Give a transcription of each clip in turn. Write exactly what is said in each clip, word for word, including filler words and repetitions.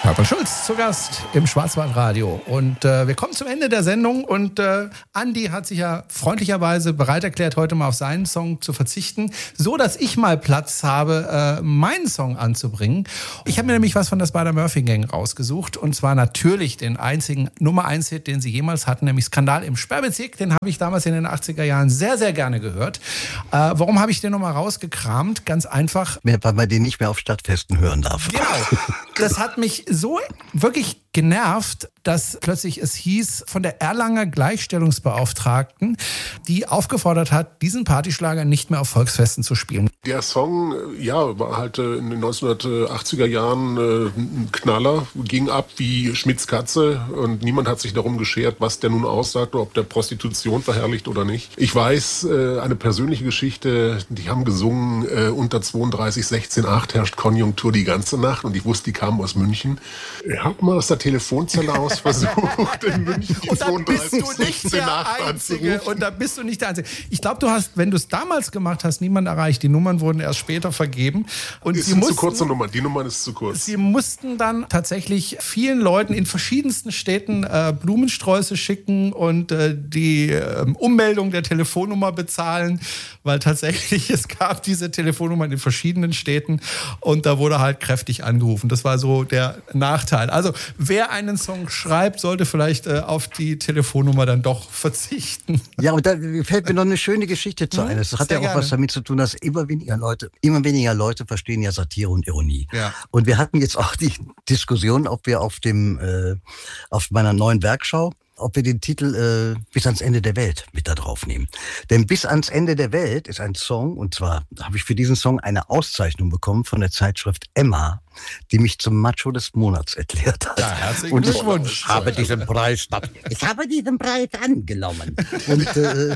Purple Schulz zu Gast im Schwarzwaldradio. Und äh, wir kommen zum Ende der Sendung und äh, Andi hat sich ja freundlicherweise bereit erklärt, heute mal auf seinen Song zu verzichten, so dass ich mal Platz habe, äh, meinen Song anzubringen. Ich habe mir nämlich was von der Spider-Murphy-Gang rausgesucht und zwar natürlich den einzigen Nummer eins Hit, den sie jemals hatten, nämlich Skandal im Sperrbezirk. Den habe ich damals in den achtziger Jahren sehr, sehr gerne gehört. Äh, warum habe ich den nochmal rausgekramt? Ganz einfach. Weil man den nicht mehr auf Stadtfesten hören darf. Genau. Das hat mich so wirklich genervt, dass plötzlich es hieß von der Erlanger Gleichstellungsbeauftragten, die aufgefordert hat, diesen Partyschlager nicht mehr auf Volksfesten zu spielen. Der Song, ja, war halt äh, in den neunzehnhundertachtziger Jahren äh, ein Knaller, ging ab wie Schmitz Katze und niemand hat sich darum geschert, was der nun aussagt oder ob der Prostitution verherrlicht oder nicht. Ich weiß, äh, eine persönliche Geschichte, die haben gesungen, äh, unter zweiunddreißig sechzehn acht herrscht Konjunktur die ganze Nacht und ich wusste, die kamen aus München. Ich hab mal aus der Telefonzelle aus versucht, in München die zweiunddreißig sechzehn acht anzurufen. Und da bist du nicht der Einzige. Ich glaube, du hast, wenn du es damals gemacht hast, niemand erreicht. Die Nummern wurden erst später vergeben. Und es sie sind mussten, zu kurze Nummern. Die Nummer ist zu kurz. Sie mussten dann tatsächlich vielen Leuten in verschiedensten Städten äh, Blumensträuße schicken und äh, die äh, Ummeldung der Telefonnummer bezahlen, weil tatsächlich es gab diese Telefonnummern in verschiedenen Städten und da wurde halt kräftig angerufen. Das war so der Nachteil. Also wer einen Song schreibt, sollte vielleicht äh, auf die Telefonnummer dann doch verzichten. Ja, und da fällt mir noch eine schöne Geschichte zu Hm, ein. Das hat ja auch gerne. was damit zu tun, dass immer weniger Leute, immer weniger Leute verstehen ja Satire und Ironie. Ja. Und wir hatten jetzt auch die Diskussion, ob wir auf dem, äh, auf meiner neuen Werkschau, ob wir den Titel äh, Bis ans Ende der Welt mit da drauf nehmen. Denn Bis ans Ende der Welt ist ein Song, und zwar habe ich für diesen Song eine Auszeichnung bekommen von der Zeitschrift Emma, die mich zum Macho des Monats erklärt hat. Ja, herzlichen und ich Glückwunsch. habe diesen Preis, ich habe diesen Preis angenommen. Und äh,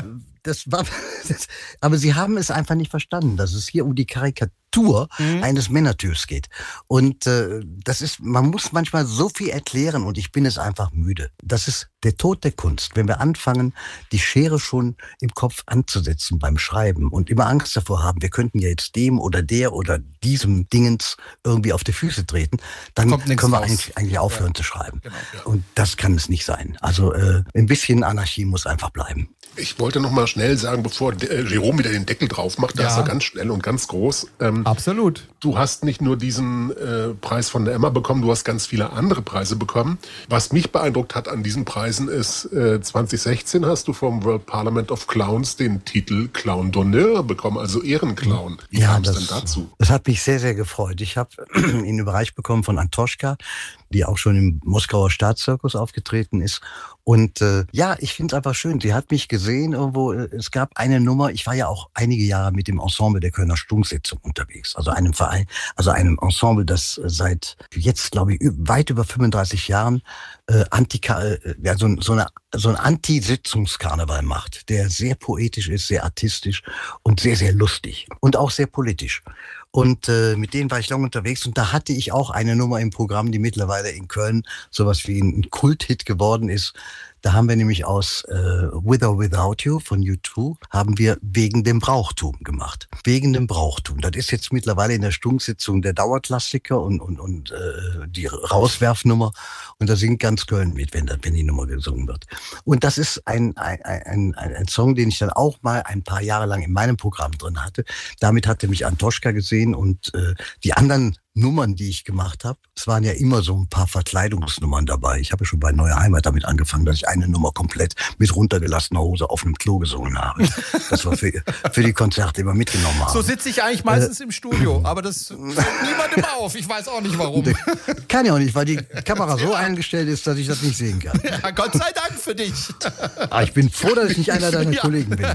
das war, das, aber sie haben es einfach nicht verstanden, dass es hier um die Karikatur mhm. eines Männertyps geht. Und äh, das ist, man muss manchmal so viel erklären und ich bin es einfach müde. Das ist der Tod der Kunst. Wenn wir anfangen, die Schere schon im Kopf anzusetzen beim Schreiben und immer Angst davor haben, wir könnten ja jetzt dem oder der oder diesem Dingens irgendwie auf die Füße treten, dann können wir eigentlich, eigentlich aufhören ja. zu schreiben. Genau, ja. Und das kann es nicht sein. Also äh, ein bisschen Anarchie muss einfach bleiben. Ich wollte noch mal schnell sagen, bevor äh, Jerome wieder den Deckel drauf macht, da ja. ist er ganz schnell und ganz groß. Ähm, Absolut. Du hast nicht nur diesen äh, Preis von der Emma bekommen, du hast ganz viele andere Preise bekommen. Was mich beeindruckt hat an diesen Preisen ist, äh, zwanzig sechzehn hast du vom World Parliament of Clowns den Titel Clown d'Honneur bekommen, also Ehrenclown. Wie ja, kam es das, denn dazu? Das hat mich sehr, sehr gefreut. Ich habe ihn überreicht bekommen von Antoschka, die auch schon im Moskauer Staatszirkus aufgetreten ist. Und äh, ja, ich finde es einfach schön. Sie hat mich gesehen irgendwo. Es gab eine Nummer, ich war ja auch einige Jahre mit dem Ensemble der Kölner Stunksitzung unterwegs. Also einem Verein, also einem Ensemble, das seit jetzt, glaube ich, weit über fünfunddreißig Jahren äh, Antika, äh, ja, so, so, eine, so ein Anti-Sitzungskarneval macht, der sehr poetisch ist, sehr artistisch und sehr, sehr lustig und auch sehr politisch. Und äh, mit denen war ich lange unterwegs und da hatte ich auch eine Nummer im Programm, die mittlerweile in Köln sowas wie ein Kulthit geworden ist. Da haben wir nämlich aus äh, With or Without You von U zwei haben wir Wegen dem Brauchtum gemacht. Wegen dem Brauchtum. Das ist jetzt mittlerweile in der Stunksitzung der Dauerklassiker und, und, und äh, die Rauswerfnummer. Und da singt ganz Köln mit, wenn, das, wenn die Nummer gesungen wird. Und das ist ein, ein, ein, ein, ein Song, den ich dann auch mal ein paar Jahre lang in meinem Programm drin hatte. Damit hatte mich Antoschka gesehen und äh, die anderen Nummern, die ich gemacht habe, es waren ja immer so ein paar Verkleidungsnummern dabei. Ich habe ja schon bei Neue Heimat damit angefangen, dass ich eine Nummer komplett mit runtergelassener Hose auf einem Klo gesungen habe. Das war für, für die Konzerte immer mitgenommen habe. So sitze ich eigentlich meistens äh, im Studio, aber das fällt niemandem auf. Ich weiß auch nicht warum. Kann ja auch nicht, weil die Kamera so eingestellt ist, dass ich das nicht sehen kann. Ja, Gott sei Dank für dich. Aber ich bin froh, dass ich nicht einer deiner ja. Kollegen bin. Ja.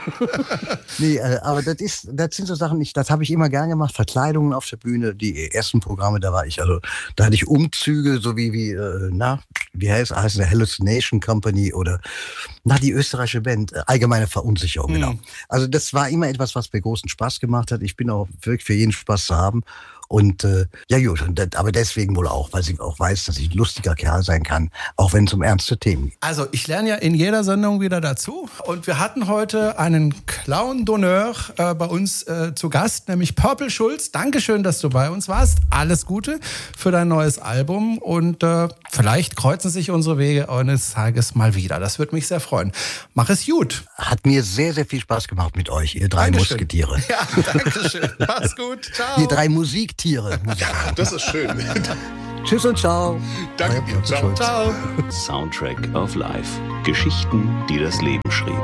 Nee, äh, aber das ist, das sind so Sachen, ich, das habe ich immer gern gemacht. Verkleidungen auf der Bühne, die ersten Programme, da war ich, also da hatte ich Umzüge, so wie, wie äh, na, wie heißt, heißt eine Hallucination Company oder na, die österreichische Band, allgemeine Verunsicherung, mhm. genau. Also das war immer etwas, was mir großen Spaß gemacht hat. Ich bin auch wirklich für jeden Spaß zu haben. Und äh, ja gut, und das, aber deswegen wohl auch, weil sie auch weiß, dass ich ein lustiger Kerl sein kann, auch wenn es um ernste Themen geht. Also ich lerne ja in jeder Sendung wieder dazu. Und wir hatten heute einen Clown d'honneur äh, bei uns äh, zu Gast, nämlich Purple Schulz. Dankeschön, dass du bei uns warst. Alles Gute für dein neues Album. Und äh, vielleicht kreuzen sich unsere Wege eines Tages mal wieder. Das würde mich sehr freuen. Mach es gut. Hat mir sehr, sehr viel Spaß gemacht mit euch, ihr drei Dankeschön. Musketiere. Ja, danke schön. Mach's gut. Ciao. Die drei Musiktiere. Das ist schön. Tschüss und ciao. Danke dir. Ciao. Ciao. Soundtrack of Life. Geschichten, die das Leben schrieb.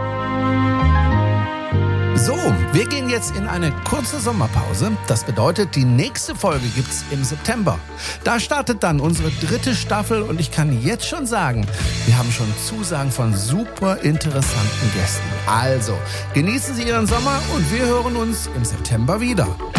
So, wir gehen jetzt in eine kurze Sommerpause. Das bedeutet, die nächste Folge gibt's im September. Da startet dann unsere dritte Staffel und ich kann jetzt schon sagen, wir haben schon Zusagen von super interessanten Gästen. Also, genießen Sie Ihren Sommer und wir hören uns im September wieder.